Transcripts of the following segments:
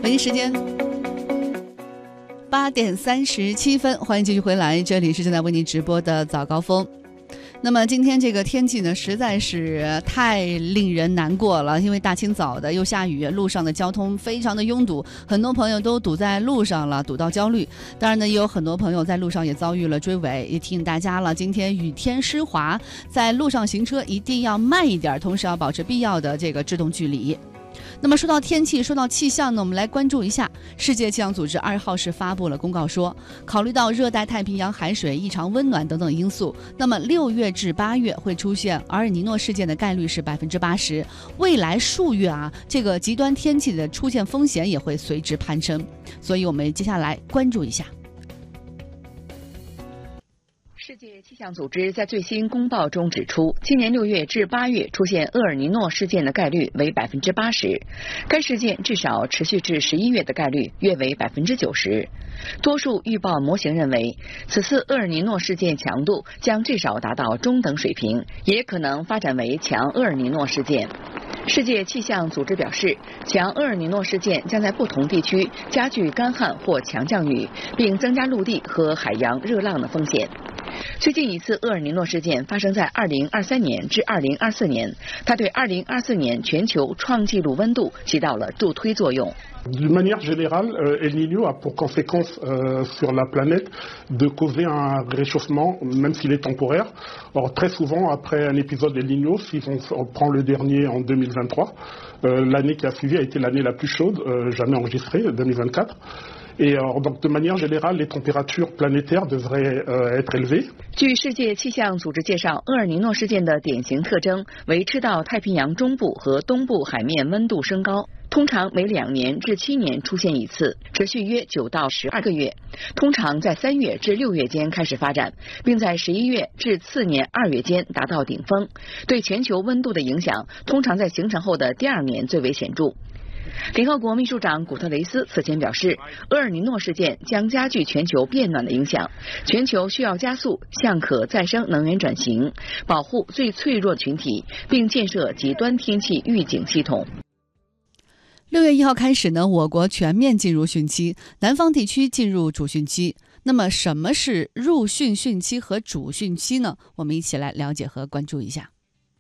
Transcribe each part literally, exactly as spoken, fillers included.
北京时间八点三十七分，欢迎继续回来，这里是正在为您直播的早高峰。那么今天这个天气呢，实在是太令人难过了，因为大清早的又下雨，路上的交通非常的拥堵，很多朋友都堵在路上了，堵到焦虑。当然呢，也有很多朋友在路上也遭遇了追尾，也提醒大家了，今天雨天湿滑，在路上行车一定要慢一点，同时要保持必要的这个制动距离。那么说到天气，说到气象呢，我们来关注一下。世界气象组织二号是发布了公告说，考虑到热带太平洋海水异常温暖等等因素，那么六月至八月会出现厄尔尼诺事件的概率是百分之八十。未来数月啊，这个极端天气的出现风险也会随之攀升。所以我们接下来关注一下。 世界气象组织在最新公报中指出，今年六月至八月出现厄尔尼诺事件的概率为百分之八十，该事件至少持续至十一月的概率约为百分之九十。多数预报模型认为，此次厄尔尼诺事件强度将至少达到中等水平，也可能发展为强厄尔尼诺事件。世界气象组织表示，强厄尔尼诺事件将在不同地区加剧干旱或强降雨，并增加陆地和海洋热浪的风险。最近一次厄尔尼诺事件发生在二零二三年至二零二四年，它对二零二四年全球创纪录温度起到了助推作用。 D'une manière générale, euh, El Niño a pour conséquence euh, sur la planète de causer un réchauffement, même s'il est temporaire. Or, très souvent, après un épisode El Niño, si on, on prend le dernier en deux mille vingt-trois, euh, l'année qui a suivi a été l'année la plus chaude euh, jamais enregistrée, deux mille vingt-quatre. Et alors, donc, de manière générale, les températures planétaires devraient euh, être élevées. 据世界气象组织介绍，厄尔尼诺事件的典型特征为赤道太平洋中部和东部海面温度升高，通常每两年至七年出现一次，持续约九到十二个月，通常在三月至六月间开始发展，并在十一月至次年二月间达到顶峰。对全球温度的影响，通常在形成后的第二年最为显著。联合国秘书长古特雷斯此前表示，厄尔尼诺事件将加剧全球变暖的影响，全球需要加速向可再生能源转型，保护最脆弱群体，并建设极端天气预警系统。 六月一号开始呢，我国全面进入汛期，南方地区进入主汛期。那么什么是入汛汛期和主汛期呢？我们一起来了解和关注一下。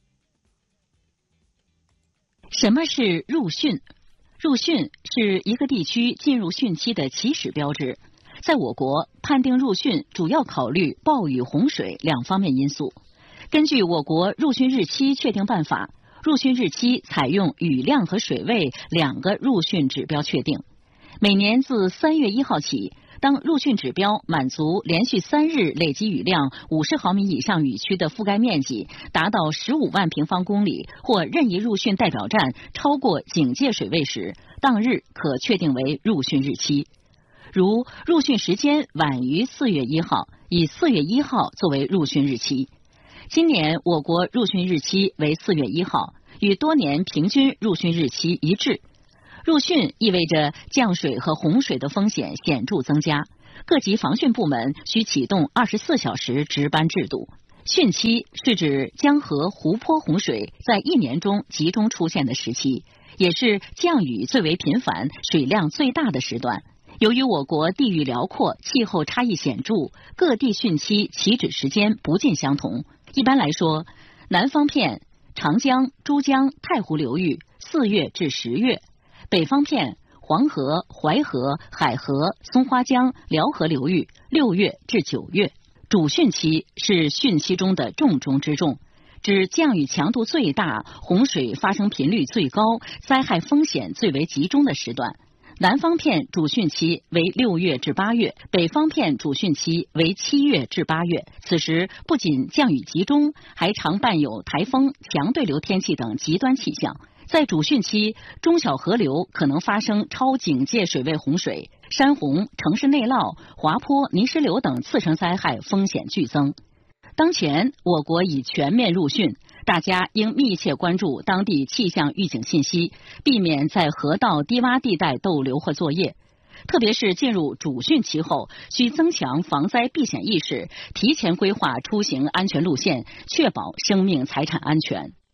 什么是入汛？入汛是一个地区进入汛期的起始标志。在我国，判定入汛主要考虑暴雨、洪水两方面因素。根据我国入汛日期确定办法，入汛日期采用雨量和水位两个入汛指标确定。每年自三月一号起，当入汛指标满足连续三日累积雨量五十毫米以上雨区的覆盖面积达到十五万平方公里，或任意入汛代表站超过警戒水位时，当日可确定为入汛日期。如入汛时间晚于四月一号，以四月一号作为入汛日期。今年我国入汛日期为四月一号，与多年平均入汛日期一致。入汛意味着降水和洪水的风险显著增加，各级防汛部门需启动二十四小时值班制度。汛期是指江河、湖泊洪水在一年中集中出现的时期，也是降雨最为频繁、水量最大的时段。由于我国地域辽阔，气候差异显著，各地汛期起止时间不尽相同。一般来说，南方片长江、珠江、太湖流域四月至十月，北方片黄河、淮河、海河、松花江、辽河流域六月至九月。主汛期是汛期中的重中之重，指降雨强度最大、洪水发生频率最高、灾害风险最为集中的时段。南方片主汛期为六月至八月，北方片主汛期为七月至八月。此时不仅降雨集中，还常伴有台风、强对流天气等极端气象。在主汛期，中小河流可能发生超警戒水位洪水，山洪、城市内涝、滑坡、泥石流等次生灾害风险剧增。当前我国已全面入汛，大家应密切关注当地气象预警信息，避免在河道低洼地带逗留或作业。特别是进入主汛期后，需增强防灾避险意识，提前规划出行安全路线，确保生命财产安全。